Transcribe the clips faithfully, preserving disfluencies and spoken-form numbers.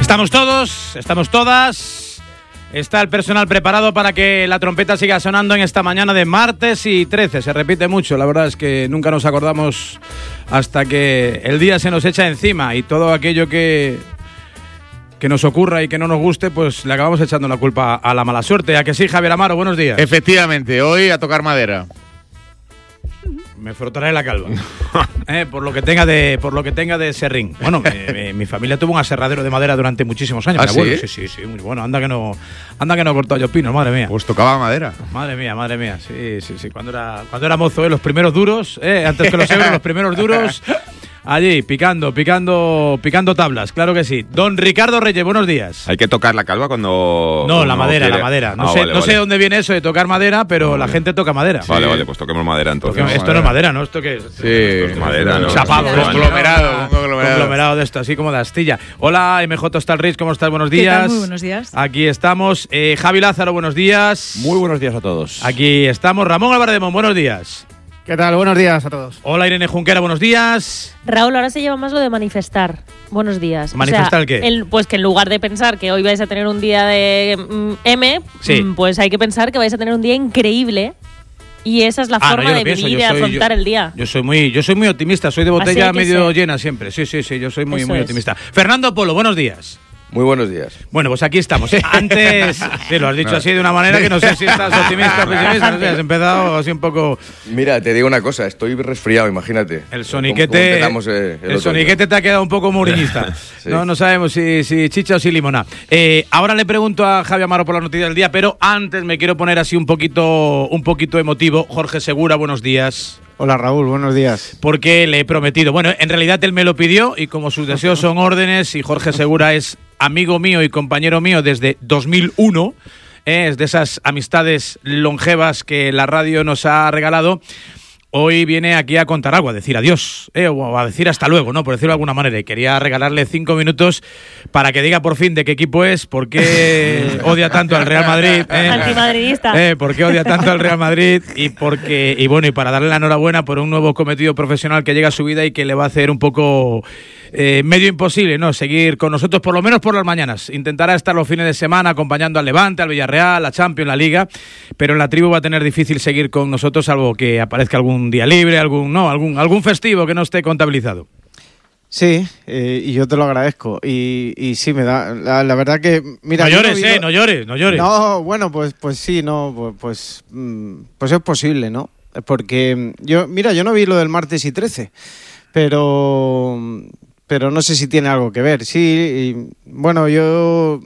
Estamos todos, estamos todas. Está el personal preparado para que la trompeta siga sonando en esta mañana de martes y trece. Se repite mucho, la verdad es que nunca nos acordamos hasta que el día se nos echa encima y todo aquello que, que nos ocurra y que no nos guste, pues le acabamos echando la culpa a la mala suerte. ¿A que sí, Javier Amaro? Buenos días. Efectivamente, hoy a tocar madera. Me frotaré la calva. eh, por lo que tenga de por lo que tenga de serrín. Bueno, mi, mi, mi familia tuvo un aserradero de madera durante muchísimos años. ¿Ah, mi abuelo. sí? Sí, sí, sí, muy bueno. Anda que no, anda que no cortó yo pino, madre mía. Pues tocaba madera. Madre mía, madre mía. Sí, sí, sí. Cuando era, cuando era mozo, eh, los primeros duros, eh, antes que los euros, los primeros duros. Allí, picando, picando, picando tablas, claro que sí. Don Ricardo Reyes, buenos días. ¿Hay que tocar la calva cuando...? No, la madera, quiere? la madera. No, Ah, sé, vale, no vale. sé dónde viene eso de tocar madera, pero Vale. la gente toca madera. Vale, Sí. vale, pues toquemos madera entonces. Porque esto no es madera, ¿no? ¿Esto qué es? Sí, Esto es madera, ¿no? Chapado, Esto es conglomerado, ¿no? un conglomerado. Conglomerado de esto, así como de astilla. Hola, M J Stalrich, ¿cómo estás? Buenos ¿Qué días. tal? Muy buenos días. Aquí estamos. Eh, Javi Lázaro, buenos días. Muy buenos días a todos. Aquí estamos. Ramón Álvarez de Mon, buenos días. ¿Qué tal? Buenos días a todos. Hola, Irene Junquera, buenos días. Raúl, ahora se lleva más lo de manifestar. Buenos días. ¿Manifestar o sea, qué? el- pues que en lugar de pensar que hoy vais a tener un día de mm, M, Sí. mm, pues hay que pensar que vais a tener un día increíble. Y esa es la Ah, no, forma yo lo de pienso, vivir yo y de soy- afrontar yo- el día. Yo soy muy, yo soy muy optimista, soy de botella hay que medio ser. llena siempre. Sí, sí, sí, yo soy muy, Eso muy es. optimista. Fernando Polo, buenos días. Muy buenos días. Bueno, pues aquí estamos. Antes, sí, lo has dicho así de una manera que no sé si estás optimista o pesimista. No sé, has empezado así un poco. Mira, te digo una cosa, estoy resfriado, imagínate. El ¿Cómo- soniquete. cómo empezamos, eh, el otoño? soniquete te ha quedado un poco mourinista. Sí. No, no sabemos si, si chicha o si limona. Eh, ahora le pregunto a Javi Amaro por la noticia del día, pero antes me quiero poner así un poquito, un poquito emotivo. Jorge Segura, buenos días. Hola Raúl, buenos días. Porque le he prometido. Bueno, en realidad él me lo pidió y como sus deseos son órdenes y Jorge Segura es amigo mío y compañero mío desde dos mil uno, eh, es de esas amistades longevas que la radio nos ha regalado. Hoy viene aquí a contar algo, a decir adiós, eh, o a decir hasta luego, ¿no? Por decirlo de alguna manera. Y quería regalarle cinco minutos para que diga por fin de qué equipo es, por qué odia tanto al Real Madrid. Eh, Antimadridista. eh, por qué odia tanto al Real Madrid y porque y bueno y para darle la enhorabuena por un nuevo cometido profesional que llega a su vida y que le va a hacer un poco eh, medio imposible, ¿no? Seguir con nosotros por lo menos por las mañanas. Intentará estar los fines de semana acompañando al Levante, al Villarreal, a Champions, la Liga, pero en la tribu va a tener difícil seguir con nosotros salvo que aparezca algún día libre, algún no, algún algún festivo que no esté contabilizado. Sí, eh, y yo te lo agradezco. Y, y sí, me da. La, la verdad que. Mira, no yo llores, vi eh, lo- no llores, no llores. No, bueno, pues, pues sí, no, pues, pues, mm, pues es posible, ¿no? Porque yo, mira, yo no vi lo del martes y trece, pero, pero no sé si tiene algo que ver. Sí, y, bueno, yo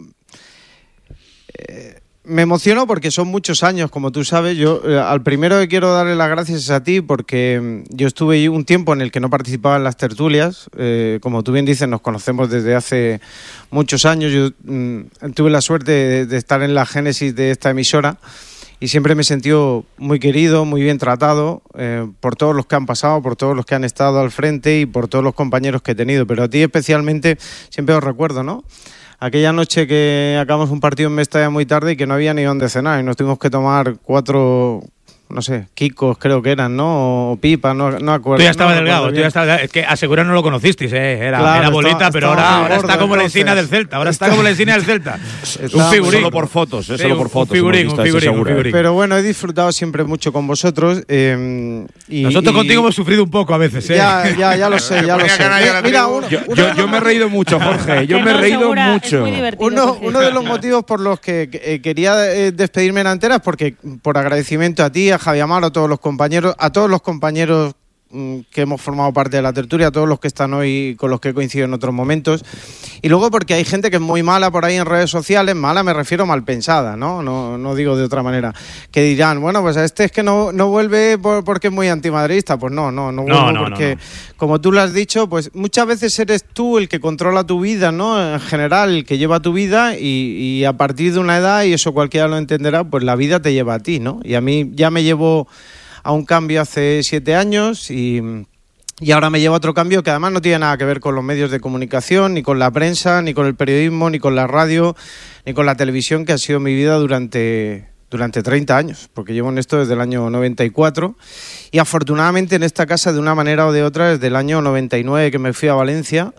eh, me emociono porque son muchos años, como tú sabes. Yo eh, al primero que quiero darle las gracias es a ti porque mm, yo estuve un tiempo en el que no participaba en las tertulias. Eh, como tú bien dices, nos conocemos desde hace muchos años. Yo mm, tuve la suerte de, de estar en la génesis de esta emisora y siempre me he sentido muy querido, muy bien tratado eh, por todos los que han pasado, por todos los que han estado al frente y por todos los compañeros que he tenido. Pero a ti especialmente siempre os recuerdo, ¿no? Aquella noche que acabamos un partido en Mestalla muy tarde y que no había ni dónde cenar y nos tuvimos que tomar cuatro, no sé, Kikos creo que eran, ¿no? O pipas, no, no acuerdo. Tú ya estabas no delgado, recuerdo tú bien. ya estabas delgado. Es que a Segura no lo conocisteis, ¿eh? Era, Claro, era bolita, estaba- pero estaba ahora, muy ahora está gordo, como la insignia del entonces. Celta. Ahora está como la insignia del Celta. Un Estaba- figurín. Solo por fotos, eh, Sí, solo un- por fotos. un figurín, hemos un visto a ese figurín, un Segura. figurín. Pero bueno, he disfrutado siempre mucho con vosotros. eh, y, Nosotros y- contigo hemos sufrido un poco a veces, ¿eh? Ya, ya, ya lo sé, ya lo ponía sé. canalla la Mira, tribu. uno, Yo, uno yo, de yo los- me he reído mucho, Jorge. Yo me he Fernando reído Segura es mucho. muy divertido, Uno, por uno de los cierto. motivos por los que eh, quería eh, despedirme en antena es porque, por agradecimiento a ti, a Javi Amaro, a todos los compañeros, a todos los compañeros mm, que hemos formado parte de la tertulia, a todos los que están hoy con los que he coincidido en otros momentos. Y luego porque hay gente que es muy mala por ahí en redes sociales, mala me refiero mal pensada, ¿no? No, no digo de otra manera. Que dirán, bueno, pues a este es que no, no vuelve por- porque es muy antimadridista. Pues no, no, no vuelvo no, no, porque, no. como tú lo has dicho, pues muchas veces eres tú el que controla tu vida, ¿no? En general, el que lleva tu vida y, y a partir de una edad, y eso cualquiera lo entenderá, pues la vida te lleva a ti, ¿no? Y a mí ya me llevó a un cambio hace siete años y, y ahora me lleva a otro cambio que además no tiene nada que ver con los medios de comunicación, ni con la prensa, ni con el periodismo, ni con la radio, ni con la televisión, que ha sido mi vida durante... durante treinta años, porque llevo en esto desde el año noventa y cuatro y afortunadamente en esta casa de una manera o de otra desde el año noventa y nueve que me fui a Valencia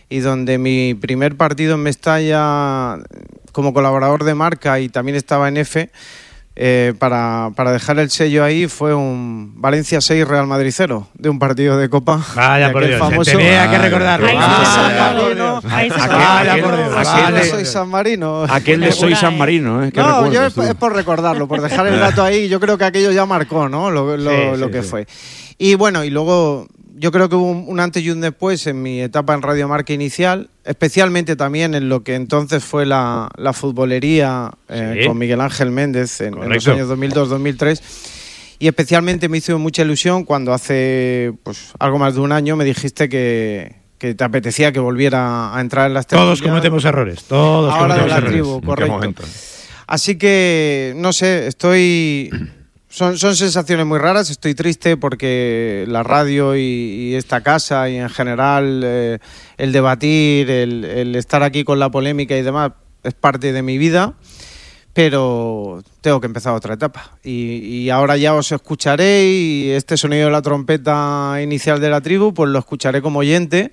y donde mi primer partido en Mestalla como colaborador de Marca y también estaba en F, eh, para, para dejar el sello ahí, fue un Valencia seis Real Madrid cero, de un partido de Copa. Vaya por Dios, famoso, tenía que recordarlo. Ahí Vaya, sí, vaya, por Dios. Ahí sí, Vaya por Dios. Aquel de Vale. Soy San Marino. Aquel de Soy San eh. Marino, ¿eh? ¿Qué No, yo recuerdas es, tú? es por recordarlo, por dejar el dato ahí. Yo creo que aquello ya marcó, ¿no? Lo, lo, Sí, lo sí, que sí. fue. Y bueno, y luego yo creo que hubo un, un antes y un después en mi etapa en Radio Marca inicial, especialmente también en lo que entonces fue la, la futbolería eh, Sí. con Miguel Ángel Méndez en, en los Correcto. años dos mil dos dos mil tres. Y especialmente me hizo mucha ilusión cuando hace pues algo más de un año me dijiste que, que te apetecía que volviera a entrar en las Todos tertulias. cometemos errores. Todos Ahora de cometemos la errores. tribu, ¿En qué correcto. momento? Así que, no sé, estoy... Son, son sensaciones muy raras, estoy triste porque la radio y, y esta casa y en general eh, el debatir, el, el estar aquí con la polémica y demás es parte de mi vida, pero tengo que empezar otra etapa. Y, y ahora ya os escucharé y este sonido de la trompeta inicial de la tribu, pues lo escucharé como oyente.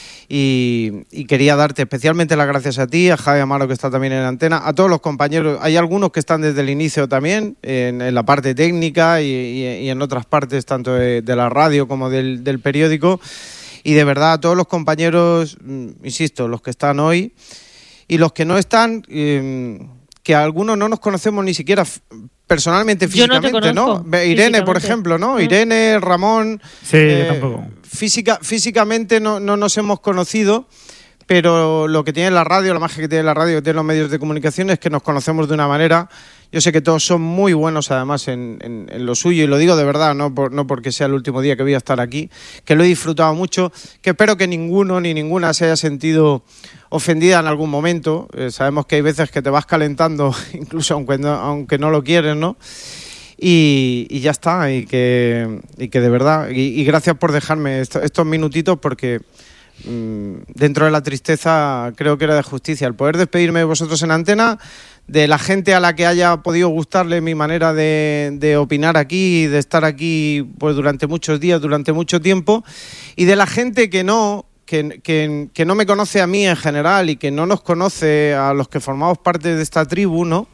Y, y quería darte especialmente las gracias a ti, a Javi Amaro que está también en antena, a todos los compañeros. Hay algunos que están desde el inicio también, en, en la parte técnica y, y, y en otras partes, tanto de, de la radio como del, del periódico. Y de verdad a todos los compañeros, mm, insisto, los que están hoy y los que no están, eh, que algunos no nos conocemos ni siquiera f- personalmente, Yo no te físicamente, ¿no? conozco, Ve- Irene, por físicamente. ejemplo, ¿no? Mm. Irene, Ramón. Sí, eh, yo tampoco. Física, físicamente no, no nos hemos conocido, pero lo que tiene la radio, la magia que tiene la radio, que tiene los medios de comunicación es que nos conocemos de una manera. Yo sé que todos son muy buenos además en, en, en lo suyo y lo digo de verdad, no, por, no porque sea el último día que voy a estar aquí, que lo he disfrutado mucho, que espero que ninguno ni ninguna se haya sentido ofendida en algún momento. Eh, sabemos que hay veces que te vas calentando, incluso aunque no, aunque no lo quieres, ¿no? Y, y ya está, y que, y que de verdad, y, y gracias por dejarme esto- estos minutitos porque mmm, dentro de la tristeza creo que era de justicia el poder despedirme de vosotros en antena, de la gente a la que haya podido gustarle mi manera de, de opinar aquí, de estar aquí pues durante muchos días, durante mucho tiempo, y de la gente que no... Que, que, que no me conoce a mí en general y que no nos conoce a los que formamos parte de esta tribu, ¿no?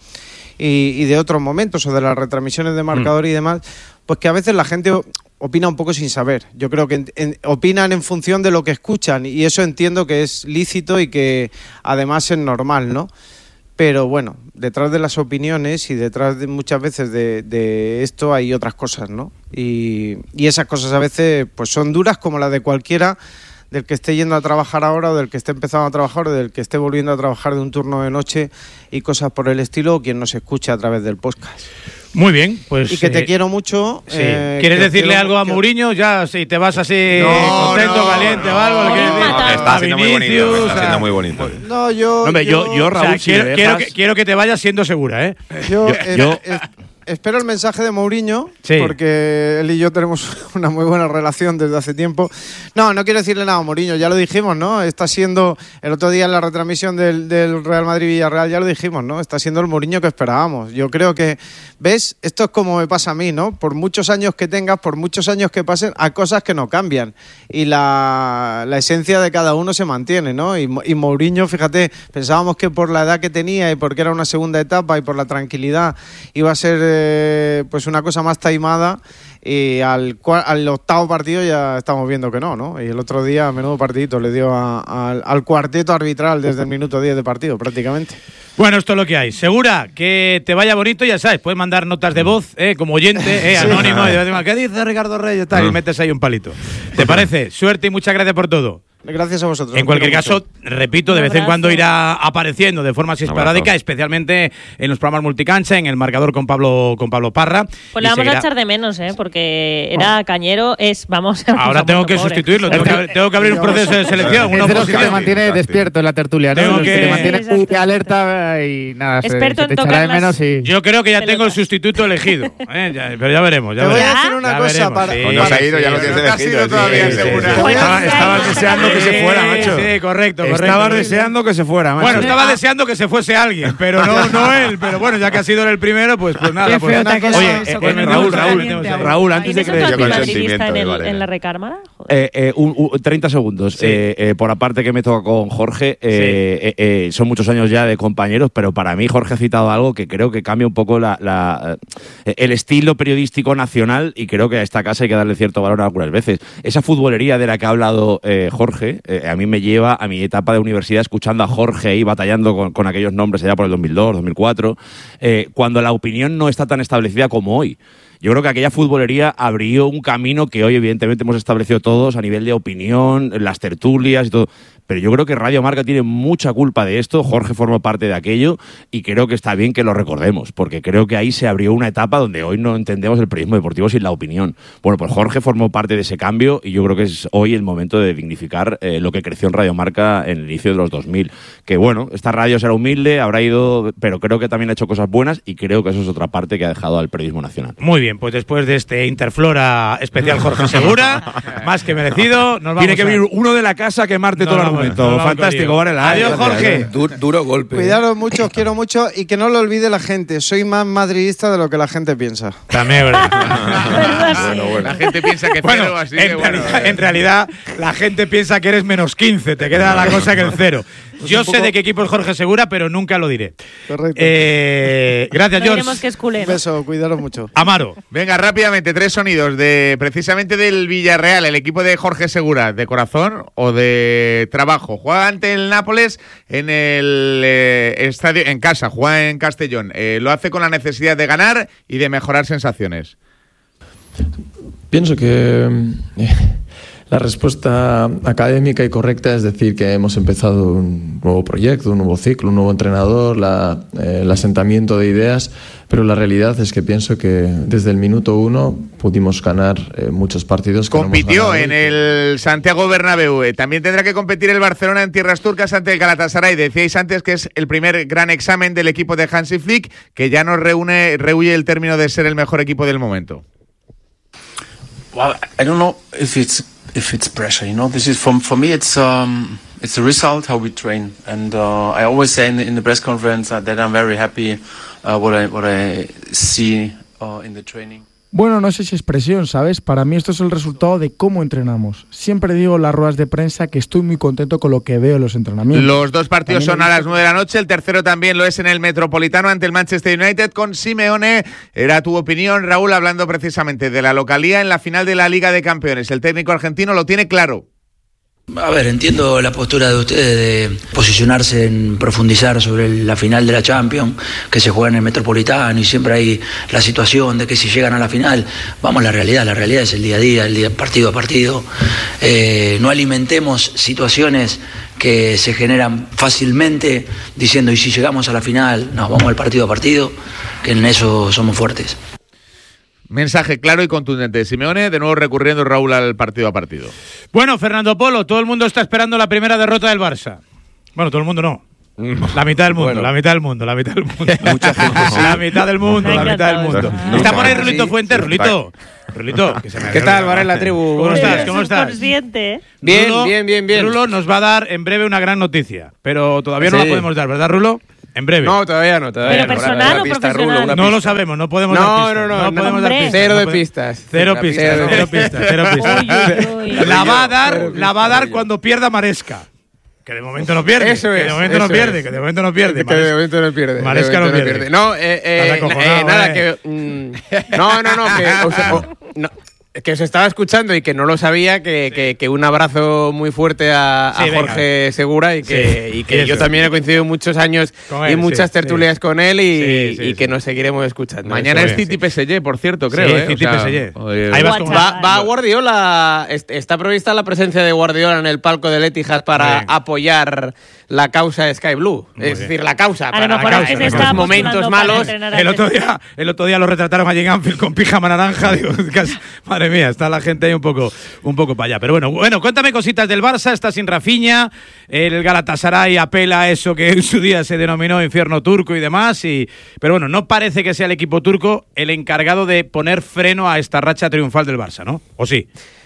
Y, y de otros momentos o de las retransmisiones de marcador y demás, pues que a veces la gente o- opina un poco sin saber. Yo creo que en- en- opinan en función de lo que escuchan y eso entiendo que es lícito y que además es normal, ¿no? Pero bueno, detrás de las opiniones y detrás de muchas veces de, de esto hay otras cosas, ¿no? Y, y esas cosas a veces pues son duras como la de cualquiera del que esté yendo a trabajar ahora o del que esté empezando a trabajar o del que esté volviendo a trabajar de un turno de noche y cosas por el estilo, o quien nos escucha a través del podcast. Muy bien, pues. Y que te eh, quiero mucho. sí. eh, ¿Quieres que os decirle quiero algo a mucho. Mourinho? Ya, si te vas así No, contento, no, caliente o no. algo. ¿le quieres No, decir? no, No, que está haciendo muy bonito, Vinicius, está o sea, haciendo muy bonito. No, yo. Hombre, yo- yo, o sea, Raúl, si quiero, me quiero dejas- que, quiero que te vayas siendo segura, ¿eh? Yo, Yo- eh, yo- eh, espero el mensaje de Mourinho, Sí. porque él y yo tenemos una muy buena relación desde hace tiempo. No, no quiero decirle nada a Mourinho, ya lo dijimos, ¿no? Está siendo, el otro día en la retransmisión del, del Real Madrid-Villarreal ya lo dijimos, ¿no? Está siendo el Mourinho que esperábamos. Yo creo que, ¿ves? Esto es como me pasa a mí, ¿no? Por muchos años que tengas, por muchos años que pasen, hay cosas que no cambian. Y la, la esencia de cada uno se mantiene, ¿no? Y, Mo- y Mourinho, fíjate, pensábamos que por la edad que tenía y porque era una segunda etapa y por la tranquilidad iba a ser eh, pues una cosa más taimada, y al, cua- al octavo partido ya estamos viendo que no, ¿no? Y el otro día, menudo partidito, le dio a- al- al cuarteto arbitral desde el minuto diez de partido, prácticamente. Bueno, esto es lo que hay. Segura, que te vaya bonito, ya sabes, puedes mandar notas de voz, ¿eh? Como oyente, ¿eh? Anónimo, y decir, ¿qué dice Ricardo Reyes? Tal, y metes ahí un palito. ¿Te parece? Suerte y muchas gracias por todo. Gracias a vosotros. En os cualquier quiero caso, mucho. repito, de Un vez en abrazo. cuando irá apareciendo de forma así Un esporádica, abrazo. especialmente en los programas multicancha, en el marcador con Pablo con Pablo Parra. Pues Y le vamos seguirá- a echar de menos, ¿eh? Porque era cañero, es, vamos... Ahora tengo que pobre. sustituirlo, tengo que, abrir- tengo que abrir un proceso de selección, una Es de los que te oposición. mantiene Sí, despierto en la tertulia, ¿no? Tengo Los que, que- te mantiene Exacto. muy alerta y nada, se, Experto se te en echará de tocar menos y... Yo creo que ya tengo el Pelota. sustituto elegido, ¿eh? Ya- pero ya veremos. Ya Te voy a veremos. decir una Ya cosa veremos, para- sí. Cuando se ha ido ya lo Sí, tienes no te has elegido. ido todavía, sí, sí, segura. sí. Te voy a Estaba- decir- estabas deseando que se fuera, Sí, macho. Sí, correcto, correcto. Estaba deseando que se fuera, macho. Bueno, estaba deseando que se fuese alguien, pero no, no él. Pero bueno, ya que ha sido él el primero, pues, pues nada. Qué pues, feo te ha Oye, quedado eh, eso, eh, con el Raúl, ojo Raúl, caliente Raúl, ahora. Raúl, antes de ¿Tienes que otro Yo con antimadridista sentimiento, en, el- vale. en la recámara? Joder. Eh, eh, un, un, treinta segundos. Sí. Eh, eh, por aparte que me toca con Jorge, eh, sí. eh, eh, son muchos años ya de compañeros, pero para mí Jorge ha citado algo que creo que cambia un poco la, la, eh, el estilo periodístico nacional, y creo que a esta casa hay que darle cierto valor algunas veces. Esa futbolería de la que ha hablado eh, Jorge, eh, a mí me lleva a mi etapa de universidad escuchando a Jorge ahí batallando con, con aquellos nombres allá por el dos mil dos, dos mil cuatro, eh, cuando la opinión no está tan establecida como hoy. Yo creo que aquella futbolería abrió un camino que hoy evidentemente hemos establecido todos a nivel de opinión, las tertulias y todo. Pero yo creo que Radio Marca tiene mucha culpa de esto. Jorge formó parte de aquello y creo que está bien que lo recordemos, porque creo que ahí se abrió una etapa donde hoy no entendemos el periodismo deportivo sin la opinión. Bueno, pues Jorge formó parte de ese cambio y yo creo que es hoy el momento de dignificar eh, lo que creció en Radio Marca en el inicio de los dos mil. Que bueno, esta radio será humilde, habrá ido, pero creo que también ha hecho cosas buenas y creo que eso es otra parte que ha dejado al periodismo nacional. Muy bien, pues después de este Interflora especial Jorge Segura, más que merecido, nos vamos. Tiene que venir uno de la casa a quemarte no, todo el argumento. No, no, fantástico, Varela. Adiós, Jorge. Duro, duro golpe. Cuidaros mucho, os quiero mucho y que no lo olvide la gente. Soy más madridista de lo que la gente piensa. También, ¿verdad? bueno, bueno. La gente piensa que bueno, cero, así en, que bueno, realidad, en realidad, la gente piensa que eres menos quince. Te queda la cosa que el cero. Pues Yo sé poco... de qué equipo es Jorge Segura, pero nunca lo diré. Correcto. Eh, gracias, George. Veremos que es culero. Un beso, cuidaros mucho. Amaro. Venga, rápidamente, tres sonidos de precisamente del Villarreal, el equipo de Jorge Segura, ¿de corazón o de trabajo? Juega ante el Nápoles en el eh, estadio, en casa, juega en Castellón. Eh, lo hace con la necesidad de ganar y de mejorar sensaciones. Pienso que eh, la respuesta académica y correcta es decir que hemos empezado un nuevo proyecto, un nuevo ciclo, un nuevo entrenador, la, eh, el asentamiento de ideas, pero la realidad es que pienso que desde el minuto uno pudimos ganar eh, muchos partidos. Que Compitió no hemos en el Santiago Bernabéu. También tendrá que competir el Barcelona en tierras turcas ante el Galatasaray. Decíais antes que es el primer gran examen del equipo de Hansi Flick, que ya nos reúne, rehuye el término de ser el mejor equipo del momento. Well, I don't know if it's if it's pressure, you know. This is for for me. It's um it's a result how we train, and uh, I always say in the, in the press conference uh, that I'm very happy uh, what I what I see uh, in the training. Bueno, no sé si es presión, ¿sabes? Para mí esto es el resultado de cómo entrenamos. Siempre digo en las ruedas de prensa que estoy muy contento con lo que veo en los entrenamientos. Los dos partidos también son a las nueve de la noche, el tercero también lo es en el Metropolitano ante el Manchester United con Simeone. Era tu opinión, Raúl, hablando precisamente de la localía en la final de la Liga de Campeones. El técnico argentino lo tiene claro. A ver, entiendo la postura de ustedes de posicionarse en profundizar sobre la final de la Champions, que se juega en el Metropolitano y siempre hay la situación de que si llegan a la final, vamos a la realidad, la realidad es el día a día, el día partido a partido. Eh, no alimentemos situaciones que se generan fácilmente diciendo y si llegamos a la final, no, vamos al partido a partido, que en eso somos fuertes. Mensaje claro y contundente de Simeone, de nuevo recurriendo Raúl al partido a partido. Bueno, Fernando Polo, todo el mundo está esperando la primera derrota del Barça. Bueno, todo el mundo no. La mitad del mundo, bueno. la mitad del mundo, la mitad del mundo. Mucha gente sí. La mitad del mundo, la mitad del mundo. No, está por ahí Rulito sí, Fuentes, sí, Rulito. Rulito, que se me ¿qué tal, Varela tribu? ¿Cómo estás? ¿Cómo estás? Consciente. Bien, Rulo, bien, bien, bien. Rulo nos va a dar en breve una gran noticia, pero todavía sí. no la podemos dar, ¿verdad, Rulo? En breve. No, todavía no, todavía ¿Pero no. personal o pista, profesional? Rulo, no lo sabemos, no podemos no, dar pistas. No, no, no, no. podemos dar pistas. Cero no de podemos... pistas. Cero pistas, cero, cero pistas, cero pistas. Uy, uy, uy. La va a dar, la va a dar cuando pierda Maresca. Que de momento no pierde. Eso es. Que de momento eso no pierde, es. que de momento no pierde. Que de momento no pierde. Maresca no pierde. pierde. No, eh, eh, eh nada, eh. que. Mm, no, no, no, que. O sea, o, no. Que os estaba escuchando y que no lo sabía, que, sí. que, que un abrazo muy fuerte a, sí, a Jorge venga. Segura y que, sí, y que yo también he coincidido muchos años él, y muchas sí, tertulias sí. con él y, sí, sí, y que sí. nos seguiremos escuchando. Mañana es City P S G, por cierto, creo. Sí, ¿eh? City o sea, P S G. Oye, Ahí vas va, va Guardiola, está prevista la presencia de Guardiola en el palco del Etihad para apoyar la causa de Sky Blue. Muy es bien. decir, la causa. A para lo mejor la es que causa, se está momentos malos. El otro, día, el otro día lo retrataron allí en Anfield con pijama naranja. Digo, casi, madre mía, está la gente ahí un poco, un poco para allá. Pero bueno, bueno, cuéntame cositas del Barça. Está sin Rafinha. El Galatasaray apela a eso que en su día se denominó infierno turco y demás. Y, pero bueno, no parece que sea el equipo turco el encargado de poner freno a esta racha triunfal del Barça, ¿no? ¿O sí?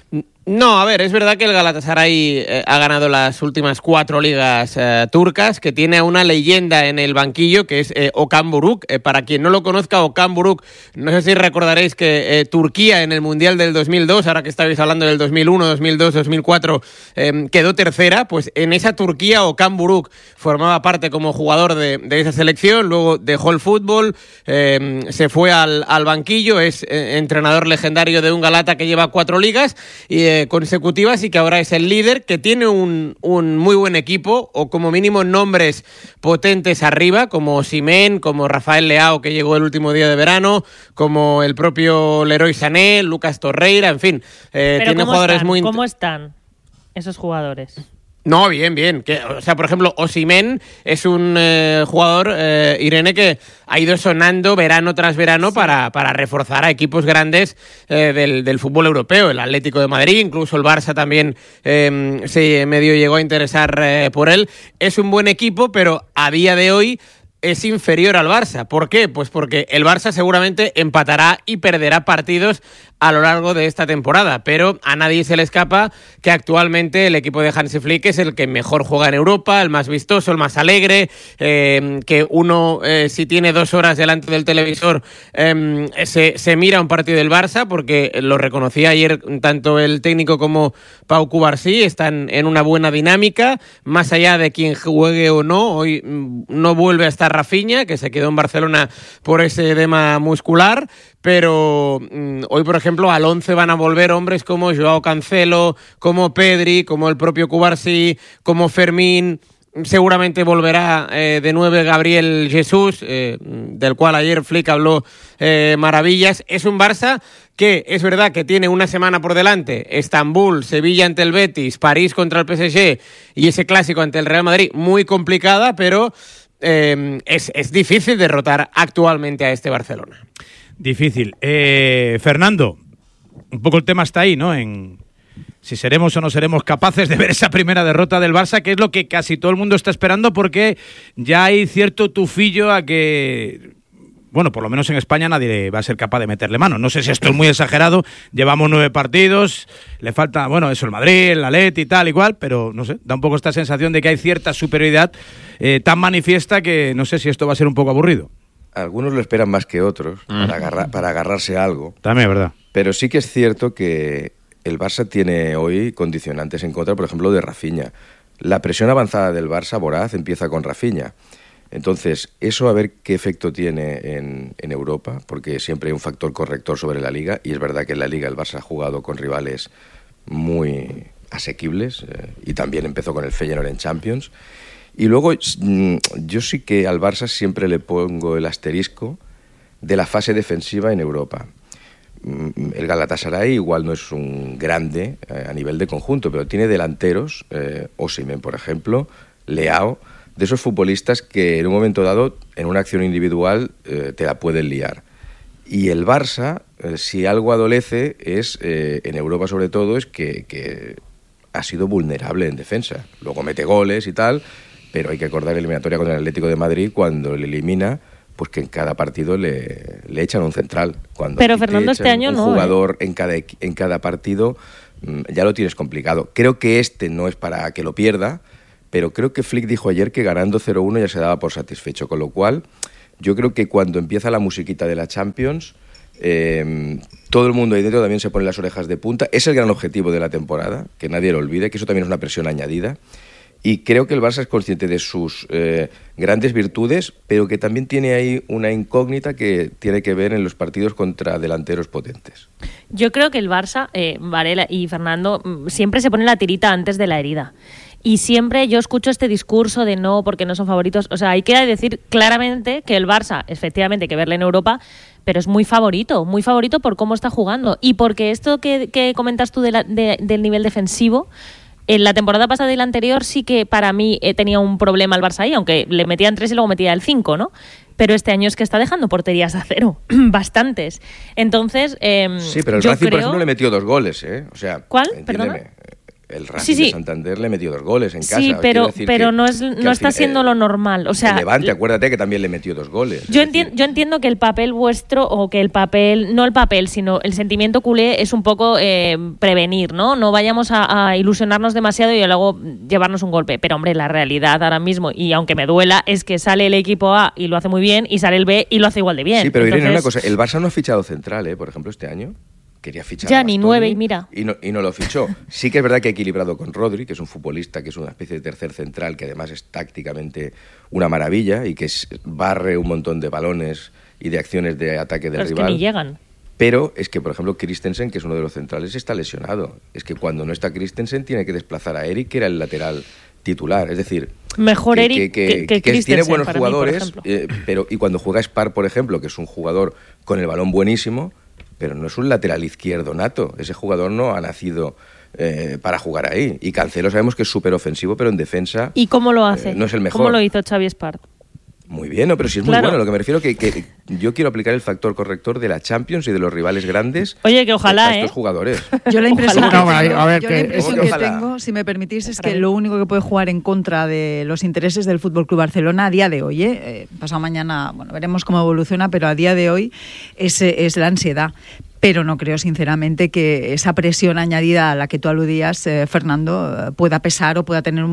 No, a ver, es verdad que el Galatasaray eh, ha ganado las últimas cuatro ligas eh, turcas, que tiene a una leyenda en el banquillo, que es eh, Okan Buruk. Eh, para quien no lo conozca, Okan Buruk, no sé si recordaréis que eh, Turquía en el Mundial del dos mil dos, ahora que estáis hablando del dos mil uno, dos mil dos, dos mil cuatro, eh, quedó tercera. Pues en esa Turquía Okan Buruk formaba parte como jugador de, de esa selección, luego dejó el fútbol, eh, se fue al, al banquillo, es eh, entrenador legendario de un Galata que lleva cuatro ligas y eh, consecutivas y que ahora es el líder, que tiene un, un muy buen equipo, o como mínimo nombres potentes arriba, como Osimhen, como Rafael Leao, que llegó el último día de verano, como el propio Leroy Sané, Lucas Torreira, en fin. Eh, Pero tiene ¿cómo jugadores están? muy... ¿Cómo están esos jugadores? No, bien, bien. Que, o sea, por ejemplo, Osimhen es un eh, jugador, eh, Irene, que ha ido sonando verano tras verano sí. para, para reforzar a equipos grandes eh, del, del fútbol europeo. El Atlético de Madrid, incluso el Barça también eh, se medio llegó a interesar eh, por él. Es un buen equipo, pero a día de hoy es inferior al Barça. ¿Por qué? Pues porque el Barça seguramente empatará y perderá partidos a lo largo de esta temporada, pero a nadie se le escapa que actualmente el equipo de Hansi Flick es el que mejor juega en Europa, el más vistoso, el más alegre, eh, que uno eh, si tiene dos horas delante del televisor eh, se, se mira un partido del Barça, porque lo reconocía ayer tanto el técnico como Pau Cubarsí, están en una buena dinámica, más allá de quien juegue o no. Hoy no vuelve a estar Rafinha, que se quedó en Barcelona por ese edema muscular, pero mmm, hoy, por ejemplo, al once van a volver hombres como Joao Cancelo, como Pedri, como el propio Cubarsí, como Fermín. Seguramente volverá eh, de nueve Gabriel Jesús, eh, del cual ayer Flick habló eh, maravillas. Es un Barça que es verdad que tiene una semana por delante: Estambul, Sevilla ante el Betis, París contra el P S G y ese clásico ante el Real Madrid, muy complicada, pero eh, es, es difícil derrotar actualmente a este Barcelona. Difícil. Eh, Fernando, un poco el tema está ahí, ¿no? En si seremos o no seremos capaces de ver esa primera derrota del Barça, que es lo que casi todo el mundo está esperando, porque ya hay cierto tufillo a que, bueno, por lo menos en España nadie va a ser capaz de meterle mano. No sé si esto es muy exagerado, llevamos nueve partidos, le falta, bueno, eso, el Madrid, el Atleti y tal, igual, pero no sé, da un poco esta sensación de que hay cierta superioridad eh, tan manifiesta que no sé si esto va a ser un poco aburrido. Algunos lo esperan más que otros mm. para, agarrar, para agarrarse a algo. También es verdad. Pero sí que es cierto que el Barça tiene hoy condicionantes en contra, por ejemplo, de Rafinha. La presión avanzada del Barça, voraz, empieza con Rafinha. Entonces, eso a ver qué efecto tiene en, en Europa, porque siempre hay un factor corrector sobre la Liga, y es verdad que en la Liga el Barça ha jugado con rivales muy asequibles, eh, y también empezó con el Feyenoord en Champions. Y luego yo sí que al Barça siempre le pongo el asterisco de la fase defensiva en Europa. El Galatasaray igual no es un grande eh, a nivel de conjunto, pero tiene delanteros, eh, Osimhen, por ejemplo, Leao, de esos futbolistas que en un momento dado, en una acción individual, eh, te la pueden liar. Y el Barça, eh, si algo adolece, es eh, en Europa sobre todo, es que, que ha sido vulnerable en defensa. Luego mete goles y tal, pero hay que acordar la eliminatoria contra el Atlético de Madrid, cuando le elimina, pues que en cada partido le, le echan un central. Cuando pero Fernando, este año un no. Un jugador ¿eh? en, cada, en cada partido ya lo tienes complicado. Creo que este no es para que lo pierda, pero creo que Flick dijo ayer que ganando cero uno ya se daba por satisfecho, con lo cual yo creo que cuando empieza la musiquita de la Champions, eh, todo el mundo ahí dentro también se pone las orejas de punta. Es el gran objetivo de la temporada, que nadie lo olvide, que eso también es una presión añadida. Y creo que el Barça es consciente de sus eh, grandes virtudes, pero que también tiene ahí una incógnita que tiene que ver en los partidos contra delanteros potentes. Yo creo que el Barça, eh, Varela y Fernando, siempre se pone la tirita antes de la herida. Y siempre yo escucho este discurso de no, porque no son favoritos. O sea, hay que decir claramente que el Barça, efectivamente, hay que verle en Europa, pero es muy favorito, muy favorito por cómo está jugando. Y porque esto que, que comentas tú de la, de, del nivel defensivo, en la temporada pasada y la anterior sí que para mí eh, tenía un problema el Barça ahí, aunque le metían tres y luego metía el cinco, ¿no? Pero este año es que está dejando porterías a cero, bastantes. Entonces, eh, sí, pero el yo Racing, creo... por ejemplo, le metió dos goles, ¿eh? O sea, ¿cuál? Entiéndeme. Perdona. el Racing sí, sí. de Santander le metió dos goles en casa. Sí, pero, pero que, no, es, no está fin, siendo eh, lo normal. O sea, el Levante, acuérdate que también le metió dos goles. Yo, enti yo entiendo que el papel vuestro, o que el papel, no el papel, sino el sentimiento culé es un poco eh, prevenir, ¿no? No vayamos a, a ilusionarnos demasiado y luego llevarnos un golpe. Pero, hombre, la realidad ahora mismo, y aunque me duela, es que sale el equipo A y lo hace muy bien, y sale el B y lo hace igual de bien. Sí, pero Entonces... Irene, una cosa, el Barça no ha fichado central, ¿eh? Por ejemplo, este año. Quería fichar ya a ni Bastoni, nueve y mira y no, y no lo fichó. Sí que es verdad que ha equilibrado con Rodri, que es un futbolista que es una especie de tercer central, que además es tácticamente una maravilla y que es, barre un montón de balones y de acciones de ataque del pero rival. Es que ni llegan. Pero es que, por ejemplo, Christensen, que es uno de los centrales, está lesionado. Es que cuando no está Christensen tiene que desplazar a Eric, que era el lateral titular. Es decir, mejor que, Eric que, que, que, que Christensen, tiene buenos para jugadores, mí, eh, pero y cuando juega Spar, por ejemplo, que es un jugador con el balón buenísimo, pero no es un lateral izquierdo nato. Ese jugador no ha nacido eh, para jugar ahí. Y Cancelo sabemos que es súper ofensivo, pero en defensa ¿Y cómo lo hace? Eh, no es el mejor. ¿Cómo lo hizo Xavi Espart? Muy bien, no, pero sí es muy Claro. bueno. Lo que me refiero que, que yo quiero aplicar el factor corrector de la Champions y de los rivales grandes. Oye, que ojalá, a estos ¿eh? jugadores. Yo la impresión, Ojalá. que, No, tengo, a ver, yo que- la impresión ¿Cómo que que ojalá? tengo, si me permitís, es Otra que vez. lo único que puede jugar en contra de los intereses del Fútbol Club Barcelona a día de hoy, ¿eh? Eh, pasado mañana, bueno, veremos cómo evoluciona, pero a día de hoy es, es la ansiedad. Pero no creo, sinceramente, que esa presión añadida a la que tú aludías, eh, Fernando, eh, pueda pesar o pueda tener un,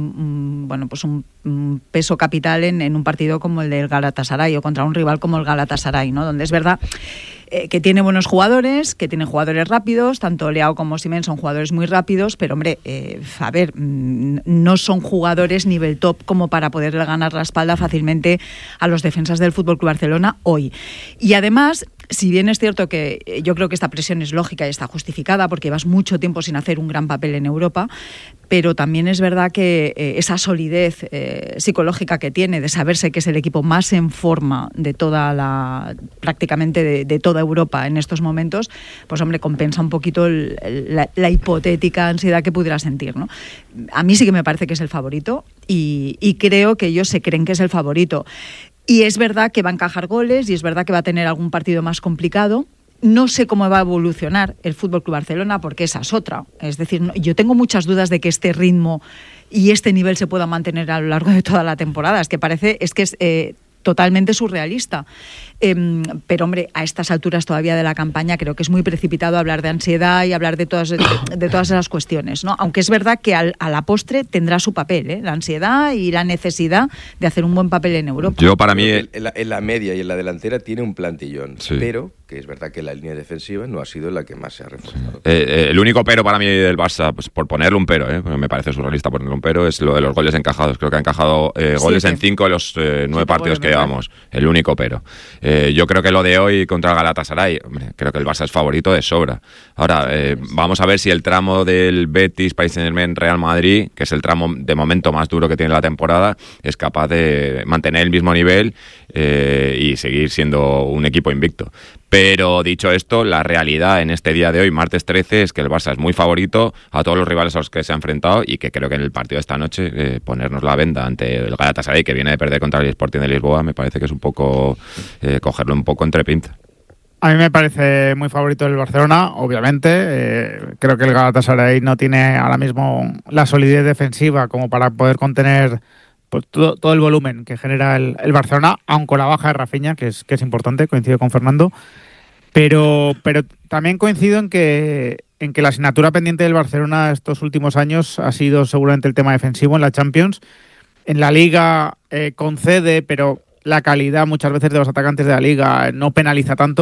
un, bueno, pues un, un peso capital en, en un partido como el del Galatasaray o contra un rival como el Galatasaray, ¿no? Donde es verdad eh, que tiene buenos jugadores, que tiene jugadores rápidos, tanto Leao como Osimhen son jugadores muy rápidos, pero, hombre, eh, a ver, mm, no son jugadores nivel top como para poderle ganar la espalda fácilmente a los defensas del F C Barcelona hoy. Y además, si bien es cierto que eh, yo creo que esta presión es lógica y está justificada porque llevas mucho tiempo sin hacer un gran papel en Europa, pero también es verdad que eh, esa solidez eh, psicológica que tiene de saberse que es el equipo más en forma de toda la, prácticamente de, de toda Europa en estos momentos, pues, hombre, compensa un poquito el, el, la, la hipotética ansiedad que pudiera sentir, ¿no? A mí sí que me parece que es el favorito y, y creo que ellos se creen que es el favorito. Y es verdad que va a encajar goles y es verdad que va a tener algún partido más complicado. No sé cómo va a evolucionar el F C Barcelona porque esa es otra. Es decir, no, yo tengo muchas dudas de que este ritmo y este nivel se pueda mantener a lo largo de toda la temporada. Es que parece, es que es eh, totalmente surrealista. Eh, pero, hombre, a estas alturas todavía de la campaña creo que es muy precipitado hablar de ansiedad y hablar de todas, de, de todas esas cuestiones, ¿no? Aunque es verdad que al, a la postre tendrá su papel, ¿eh? La ansiedad y la necesidad de hacer un buen papel en Europa. Yo, para mí. En la, en la media y en la delantera tiene un plantillón, Sí. pero que es verdad que la línea defensiva no ha sido la que más se ha reforzado. Eh, eh, el único pero para mí del Barça, pues por ponerle un pero, eh, porque me parece surrealista ponerle un pero, es lo de los goles encajados. Creo que ha encajado eh, goles Siete. en cinco de los eh, nueve Siete partidos goles, que ¿verdad? llevamos. El único pero. Eh, yo creo que lo de hoy contra el Galatasaray, hombre, creo que el Barça es favorito de sobra. Ahora, eh, vamos a ver si el tramo del Betis, Paris Saint-Germain, Real Madrid, que es el tramo de momento más duro que tiene la temporada, es capaz de mantener el mismo nivel eh, y seguir siendo un equipo invicto. Pero dicho esto, la realidad en este día de hoy, martes trece, es que el Barça es muy favorito a todos los rivales a los que se ha enfrentado y que creo que en el partido de esta noche eh, ponernos la venda ante el Galatasaray, que viene de perder contra el Sporting de Lisboa, me parece que es un poco eh, cogerlo un poco entre pinzas. A mí me parece muy favorito el Barcelona, obviamente. Eh, creo que el Galatasaray no tiene ahora mismo la solidez defensiva como para poder contener pues, todo, todo el volumen que genera el, el Barcelona, aun con la baja de Rafinha, que es, que es importante, coincido con Fernando. Pero, pero también coincido en que, en que la asignatura pendiente del Barcelona estos últimos años ha sido seguramente el tema defensivo en la Champions. En la Liga eh, concede, pero la calidad muchas veces de los atacantes de la Liga no penaliza tanto.